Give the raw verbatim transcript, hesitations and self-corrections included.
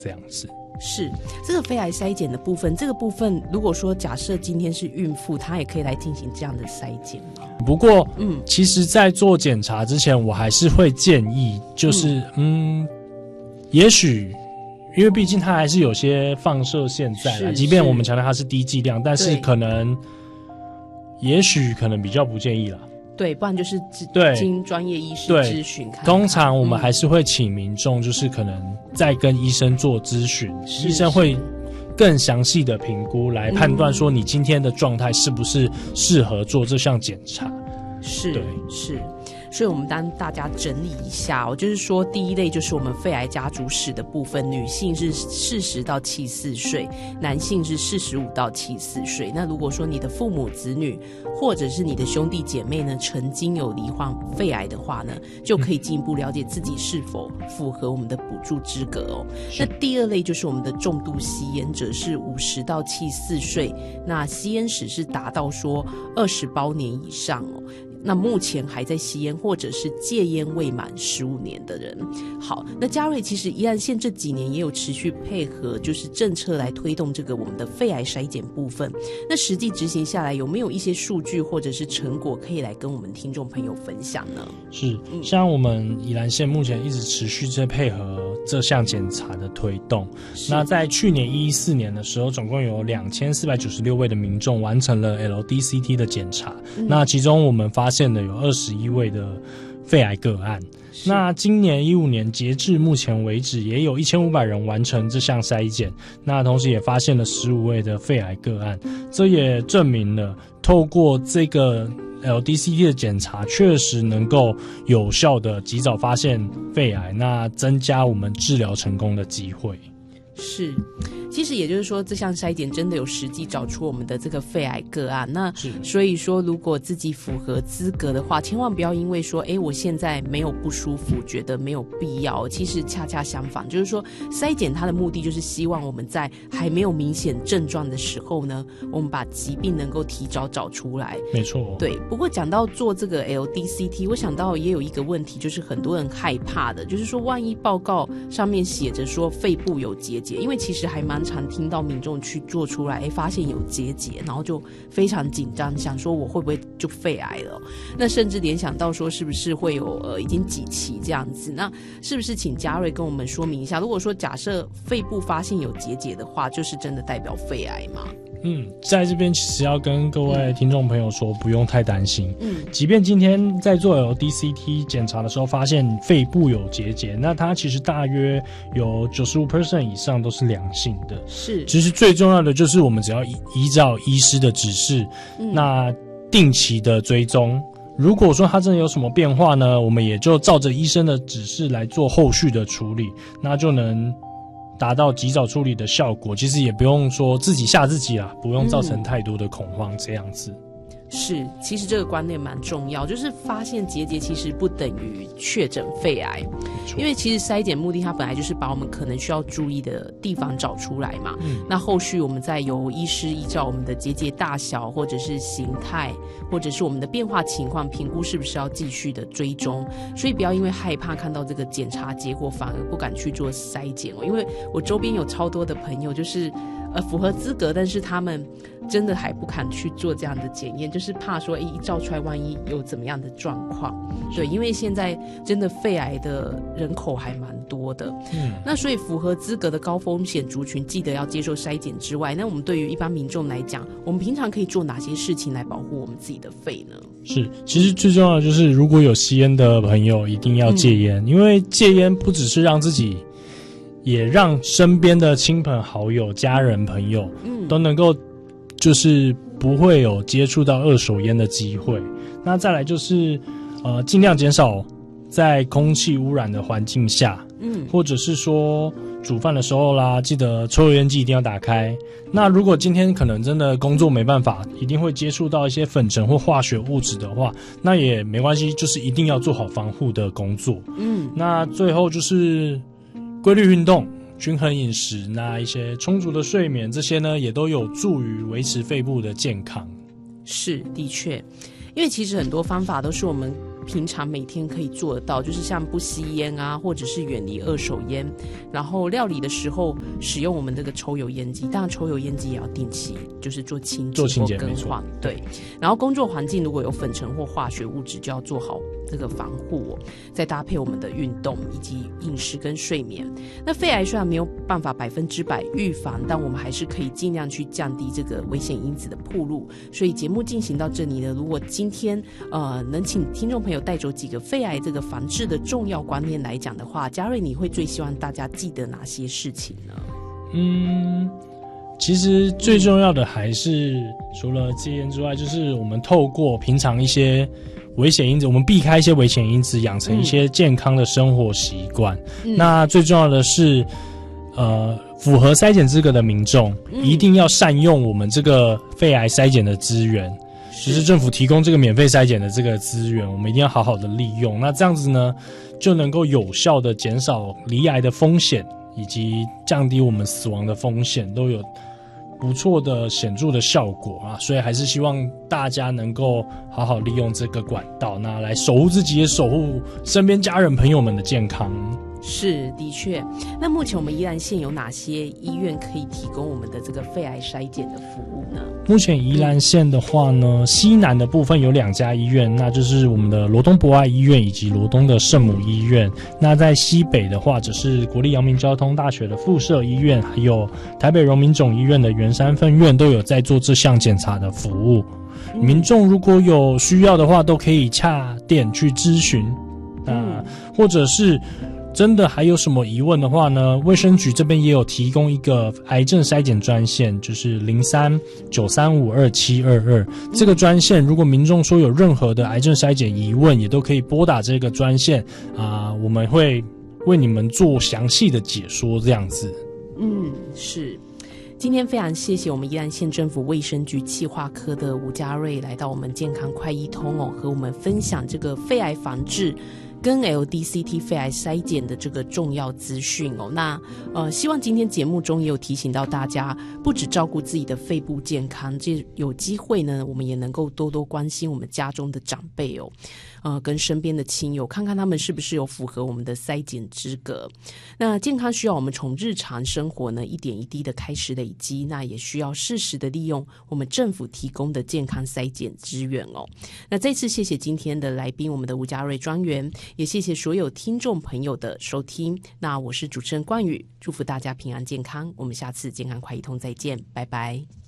这样子。 是这个肺癌筛检的部分，这个部分如果说假设今天是孕妇，她也可以来进行这样的筛检吗？ 不过，嗯，其实在做检查之前，我还是会建议，就是嗯，嗯也许因为毕竟它还是有些放射线在啦，即便我们强调它是低剂量，但是可能也许可能比较不建议啦。 对，不然就是经专业医师咨询看看。 通常我们还是会请民众，就是可能再跟医生做咨询，医生会更详细的评估，来判断说你今天的状态是不是适合做这项检查。 是，对，是。所以我们帮大家整理一下哦，就是说第一类就是我们肺癌家族史的部分，女性是四十到七十四岁，男性是四十五到七十四岁。那如果说你的父母子女或者是你的兄弟姐妹呢曾经有罹患肺癌的话呢，就可以进一步了解自己是否符合我们的补助资格哦。那第二类就是我们的重度吸烟者，是五十到七十四岁，那吸烟史是达到说二十包年以上哦。那目前还在吸烟或者是戒烟未满十五年的人。好，那嘉瑞其实宜兰县这几年也有持续配合就是政策来推动这个我们的肺癌筛检部分，那实际执行下来有没有一些数据或者是成果可以来跟我们听众朋友分享呢？ 是，像我们宜兰县目前一直持续在配合这项检查的推动，那在去年一四年的时候，总共有两千四百九十六位的民众完成了 L D C T 的检查，嗯、那其中我们发现的有二十一位的肺癌个案。那今年一五年截至目前为止，也有一千五百人完成这项筛检，那同时也发现了十五位的肺癌个案，这也证明了透过这个 L D C T 的检查确实能够有效的及早发现肺癌，那增加我们治疗成功的机会。 是，其实也就是说这项筛检真的有实际找出我们的这个肺癌个案，那所以说如果自己符合资格的话，千万不要因为说诶我现在没有不舒服觉得没有必要，其实恰恰相反，就是说筛检它的目的就是希望我们在还没有明显症状的时候呢，我们把疾病能够提早找出来。 没错， 对。不过讲到做这个 L D C T， 我想到也有一个问题，就是很多人害怕的，就是说万一报告上面写着说肺部有结节，因为其实还蛮常听到民众去做出来，哎，发现有结节，然后就非常紧张，想说我会不会就肺癌了？那甚至联想到说是不是会有呃已经几期这样子？那是不是请嘉瑞跟我们说明一下？如果说假设肺部发现有结节的话，就是真的代表肺癌吗？ 嗯，在这边其实要跟各位听众朋友说，不用太担心。嗯，即便今天在做 L D C T 检查的时候发现肺部有结节，那它其实大约有 百分之九十五 以上都是良性的。 是， 其实最重要的就是我们只要依照医师的指示，嗯、那定期的追踪。如果说它真的有什么变化呢，我们也就照着医生的指示来做后续的处理，那就能达到及早处理的效果。其实也不用说自己嚇自己啦，不用造成太多的恐慌这样子。 是，其实这个观念蛮重要，就是发现结节其实不等于确诊肺癌，因为其实筛检目的它本来就是把我们可能需要注意的地方找出来嘛。嗯、那后续我们再由医师依照我们的结节大小或者是形态或者是我们的变化情况评估是不是要继续的追踪，所以不要因为害怕看到这个检查结果反而不敢去做筛检哦。因为我周边有超多的朋友就是呃符合资格，但是他们真的还不敢去做这样的检验，就是怕说一照出来万一有怎么样的状况。对，因为现在真的肺癌的人口还蛮多的，嗯，那所以符合资格的高风险族群记得要接受筛检之外，那我们对于一般民众来讲，我们平常可以做哪些事情来保护我们自己的肺呢？ 是，其实最重要的就是如果有吸烟的朋友一定要戒烟，嗯、因为戒烟不只是让自己，也让身边的亲朋好友、家人朋友，嗯，都能够就是不会有接触到二手烟的机会。那再来就是呃尽量减少在空气污染的环境下，嗯，或者是说煮饭的时候啦，记得抽油烟机一定要打开。那如果今天可能真的工作没办法，一定会接触到一些粉尘或化学物质的话，那也没关系，就是一定要做好防护的工作。嗯，那最后就是规律运动、均衡饮食，那一些充足的睡眠，这些呢也都有助于维持肺部的健康。 是，的确，因为其实很多方法都是我们平常每天可以做得到，就是像不吸烟啊，或者是远离二手烟，然后料理的时候使用我们这个抽油烟机，当然抽油烟机也要定期就是做清洁或更换，对。然后工作环境如果有粉尘或化学物质，就要做好这个防护哦，再搭配我们的运动以及饮食跟睡眠。那肺癌虽然没有办法百分之百预防，但我们还是可以尽量去降低这个危险因子的暴露。所以节目进行到这里呢，如果今天呃能请听众朋友带走几个肺癌这个防治的重要观念来讲的话，嘉瑞你会最希望大家记得哪些事情呢？ 嗯，其实最重要的还是除了戒烟之外，就是我们透过平常一些危险因子，我们避开一些危险因子，养成一些健康的生活习惯。嗯、那最重要的是，呃，符合筛检资格的民众、嗯、一定要善用我们这个肺癌筛检的资源，就是政府提供这个免费筛检的这个资源，我们一定要好好的利用。那这样子呢，就能够有效的减少罹癌的风险，以及降低我们死亡的风险，都有不错的显著的效果啊！所以还是希望大家能够好好利用这个管道，那来守护自己，也守护身边家人朋友们的健康。 是，的确。那目前我们宜兰县有哪些医院可以提供我们的这个肺癌筛检的服务呢？ 目前宜兰县的话呢，西南的部分有两家医院，那就是我们的罗东博爱医院以及罗东的圣母医院。那在西北的话，只是国立阳明交通大学的附设医院，还有台北荣民总医院的圆山分院都有在做这项检查的服务。嗯、民众如果有需要的话，都可以洽电去咨询。那、嗯、或者是真的还有什么疑问的话呢，卫生局这边也有提供一个癌症筛检专线，就是零三九三五二七二二。这个专线如果民众说有任何的癌症筛检疑问，也都可以拨打这个专线啊、呃，我们会为你们做详细的解说这样子。 嗯，是。今天非常谢谢我们宜兰县政府卫生局企划科的吴家瑞来到我们健康快医通哦，和我们分享这个肺癌防治跟 L D C T 肺癌筛检的这个重要资讯哦。那呃，希望今天节目中也有提醒到大家，不只照顾自己的肺部健康，这有机会呢，我们也能够多多关心我们家中的长辈哦，呃，跟身边的亲友，看看他们是不是有符合我们的筛检资格。那健康需要我们从日常生活呢一点一滴的开始累积，那也需要适时的利用我们政府提供的健康筛检资源哦。那这次谢谢今天的来宾，我们的吴家瑞专员。也谢谢所有听众朋友的收听，那我是主持人冠宇，祝福大家平安健康，我们下次健康快一通再见，拜拜。